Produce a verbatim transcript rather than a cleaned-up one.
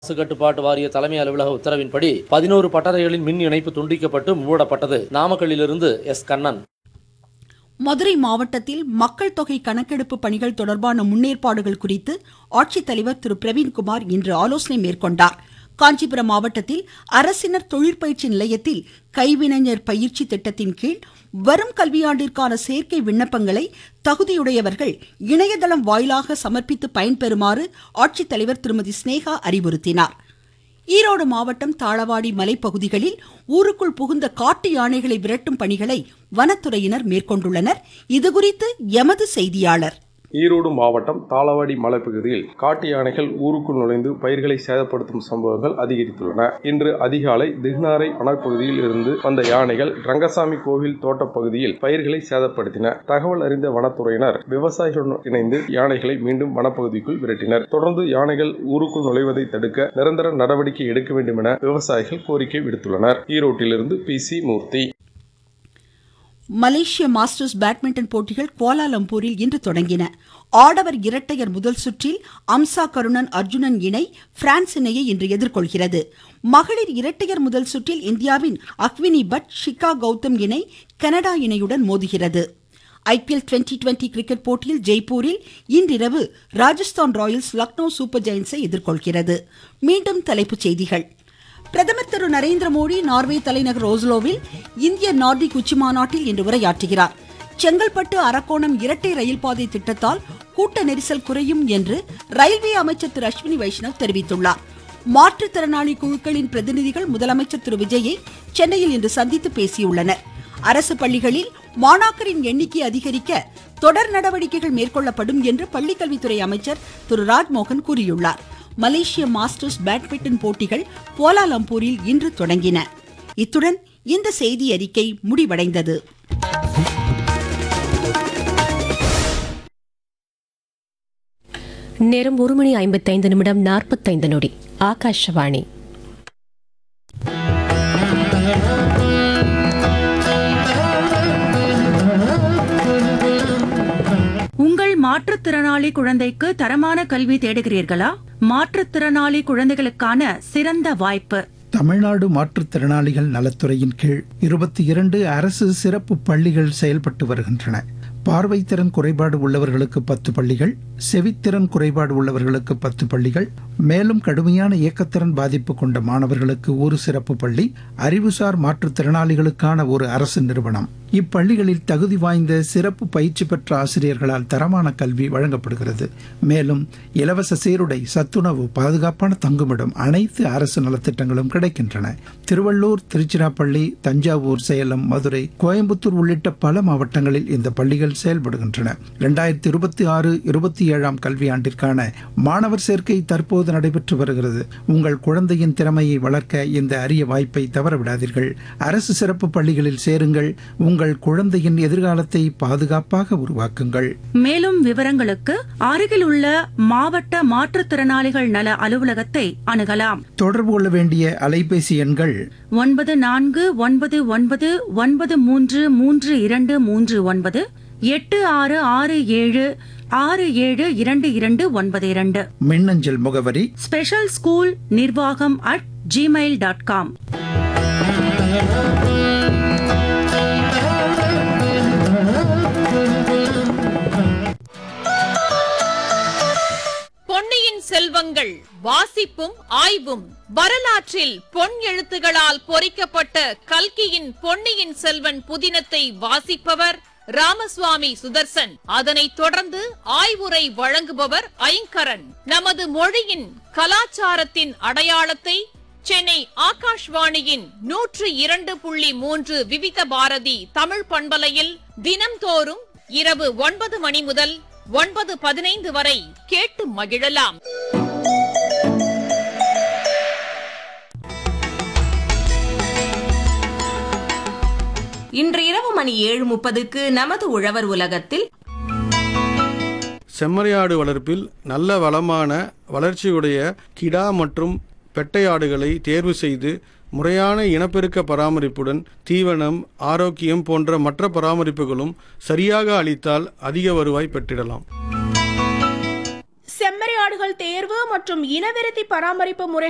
அரசு கட்டுப்பாட்டு வாரிய தலைமை அலுவலக உத்தரவின்படி பதினோரு பட்டறைகளின் மின் இணைப்பு துண்டிக்கப்பட்டு மூடப்பட்டது. நாமக்கல்லிலிருந்து எஸ் கண்ணன். மதுரை மாவட்டத்தில் மக்கள் தொகை கணக்கெடுப்பு பணிகள் தொடர்பான முன்னேற்பாடுகள் குறித்து ஆட்சித்தலைவர் திரு பிரவீன்குமார் இன்று ஆலோசனை மேற்கொண்டார். காஞ்சிபுரம் மாவட்டத்தில் அரசினர் தொழிற்பயிற்சி நிலையத்தில் கைவினைஞர் பயிற்சி திட்டத்தின் கீழ் வரும் கல்வியாண்டிற்கான சேர்க்கை விண்ணப்பங்களை தகுதியுடையவர்கள் இணையதளம் வாயிலாக சமர்ப்பித்து பயன்பெறுமாறு ஆட்சித்தலைவர் திருமதி ஸ்னேகா அறிவுறுத்தினார். ஈரோடு மாவட்டம் தாளவாடி மலைப்பகுதிகளில் ஊருக்குள் புகுந்த காட்டு யானைகளை விரட்டும் பணிகளை வனத்துறையினர் மேற்கொண்டுள்ளனர். இதுகுறித்து எமது செய்தியாளர். ஈரோடு மாவட்டம் தாளவாடி மலைப்பகுதியில் காட்டு யானைகள் ஊருக்குள் நுழைந்து பயிர்களை சேதப்படுத்தும் சம்பவங்கள் அதிகரித்துள்ளன. இன்று அதிகாலை திக்னாரை வனப்பகுதியில் இருந்து வந்த யானைகள் ரங்கசாமி கோவில் தோட்ட பகுதியில் பயிர்களை சேதப்படுத்தின. தகவல் அறிந்த வனத்துறையினர் விவசாயிகளுடன் இணைந்து யானைகளை மீண்டும் வனப்பகுதிக்குள் விரட்டினர். தொடர்ந்து யானைகள் ஊருக்குள் நுழைவதை தடுக்க நிரந்தர நடவடிக்கை எடுக்க வேண்டும் என விவசாயிகள் கோரிக்கை விடுத்துள்ளனர். ஈரோட்டிலிருந்து பி சி மூர்த்தி. மலேசிய மாஸ்டர்ஸ் பேட்மிண்டன் போட்டிகள் கோலாலம்பூரில் இன்று தொடங்கின. ஆடவர் இரட்டையர் முதல் சுற்றில் அம்சா கருணன் அர்ஜுனன் இணை பிரான்ஸ் இணையை இன்று எதிர்கொள்கிறது. மகளிர் இரட்டையர் முதல் சுற்றில் இந்தியாவின் அக்வினி பட் ஷிகா கௌதம் இணை கனடா இணையுடன் மோதுகிறது. ஐபிஎல் டுவெண்டி டுவெண்டி கிரிக்கெட் போட்டியில் ஜெய்ப்பூரில் இன்றிரவு ராஜஸ்தான் ராயல்ஸ் லக்னோ சூப்பர் ஜெயின்ஸை எதிர்கொள்கிறது. மீண்டும் தலைப்புச் செய்திகள். பிரதமர் திரு நரேந்திர மோடி நார்வே தலைநகர் ஓஸ்லோவில் இந்திய நார்டிக் உச்சி மாநாட்டில் இன்று உரையாற்றுகிறார். செங்கல்பட்டு அரக்கோணம் இரட்டை ரயில் பாதை திட்டத்தால் கூட்ட நெரிசல் குறையும் என்று ரயில்வே அமைச்சர் திரு அஸ்வினி வைஷ்ணவ் தெரிவித்துள்ளார். மாற்றுத்திறனாளி குழுக்களின் பிரதிநிதிகள் முதலமைச்சர் திரு விஜயை சென்னையில் இன்று சந்தித்து பேசியுள்ளனர். அரசு பள்ளிகளில் மாணாக்கரின் எண்ணிக்கை அதிகரிக்க தொடர் நடவடிக்கைகள் மேற்கொள்ளப்படும் என்று பள்ளிக்கல்வித்துறை அமைச்சர் திரு ராஜ்மோகன் கூறியுள்ளார். மலேசிய மாஸ்டர்ஸ் பேட்மிண்டன் போட்டிகள் கோலாலம்பூரில் இன்று தொடங்கின. இத்துடன் இந்த செய்தி அறிக்கை முடிவடைந்தது. நேரம் ஒரு மணி ஐம்பத்தைந்து நிமிடம் நாற்பத்தைந்து நொடி. ஆகாஷவாணி. உங்கள் மாற்றுத்திறனாளி குழந்தைக்கு தரமான கல்வி தேடுகிறீர்களா? மாற்றுத்திறனாளி குழந்தைகளுக்கான சிறந்த வாய்ப்பு. தமிழ்நாடு மாற்றுத்திறனாளிகள் நலத்துறையின் கீழ் இருபத்தி இரண்டு அரசு சிறப்பு பள்ளிகள் செயல்பட்டு வருகின்றன. பார்வைத்திறன் குறைபாடு உள்ளவர்களுக்கு பத்து பள்ளிகள், செவித்திறன் குறைபாடு உள்ளவர்களுக்கு பத்து பள்ளிகள், மேலும் கடுமையான இயக்கத்திறன் பாதிப்பு கொண்ட மாணவர்களுக்கு ஒரு சிறப்பு பள்ளி, அறிவுசார் மாற்றுத்திறனாளிகளுக்கான ஒரு அரசு நிறுவனம். இப்பள்ளிகளில் தகுதி வாய்ந்த சிறப்பு பயிற்சி பெற்ற ஆசிரியர்களால் தரமான கல்வி வழங்கப்படுகிறது. மேலும் இலவச சீருடை, சத்துணவு, பாதுகாப்பான தங்குமிடம், அனைத்து அரசு நலத்திட்டங்களும் கிடைக்கின்றன. திருவள்ளூர், திருச்சிராப்பள்ளி, தஞ்சாவூர், சேலம், மதுரை, கோயம்புத்தூர் உள்ளிட்ட பல மாவட்டங்களில் இந்த பள்ளிகள் செயல்படுகின்றன. இரண்டாயிரத்தி இருபத்தி ஆறு இருபத்தி ஏழாம் கல்வியாண்டிற்கான மாணவர் சேர்க்கை தற்போது நடைபெற்று வருகிறது. உங்கள் குழந்தையின் திறமையை வளர்க்க இந்த அரிய வாய்ப்பை தவறவிடாதீர்கள். அரசு சிறப்பு பள்ளிகளில் சேருங்கள். உங்கள் குழந்தையின் எதிர்காலத்தை பாதுகாப்பாக உருவாக்குங்கள். மேலும் விவரங்களுக்கு அருகில் உள்ள மாவட்ட மாற்றுத்திறனாளிகள் நல அலுவலகத்தை அணுகலாம். தொடர்பு கொள்ள வேண்டிய அலைபேசி எண்கள் ஒன்பது நான்கு ஒன்பது ஒன்பது ஒன்பது மூன்று மூன்று இரண்டு மூன்று ஒன்பது, எட்டு ஆறு ஆறு ஏழு ஆறு ஏழு இரண்டு இரண்டு ஒன்பது இரண்டு. மின்னஞ்சல் முகவரி ஸ்பெஷல் ஸ்கூல் நிர்வாகம் அட் ஜிமெயில் டாட் காம். பொன்னியின் செல்வங்கள் வாசிப்பும் ஆய்வும். வரலாற்றில் பொன் எழுத்துகளால் பொறிக்கப்பட்ட கல்கியின் பொன்னியின் செல்வன் புதினத்தை வாசிப்பவர் ராமசுவாமி சுதர்சன். அதனைத் தொடர்ந்து ஆய்வுரை வழங்குபவர் ஐங்கரன். நமது மொழியின் கலாச்சாரத்தின் அடையாளத்தை சென்னை ஆகாஷ்வாணியின் நூற்று இரண்டு புள்ளி மூன்று விவித பாரதி தமிழ் பண்பலையில் தினம்தோறும் இரவு ஒன்பது மணி முதல் ஒன்பது பதினைந்து வரை கேட்டு மகிழலாம். இன்று இரவு மணி ஏழு முப்பதுக்கு நமது உழவர் உலகத்தில் செம்மறியாடு வளர்ப்பில் நல்ல வளமான வளர்ச்சியுடைய கிடா மற்றும் பெட்டையாடுகளை தேர்வு செய்து முறையான இனப்பெருக்க பராமரிப்புடன் தீவனம், ஆரோக்கியம் போன்ற மற்ற பராமரிப்புகளும் சரியாக அளித்தால் அதிக வருவாய் பெற்றிடலாம். செம்மறி ஆடுகள் தேர்வு மற்றும் இனவிருத்தி பராமரிப்பு முறை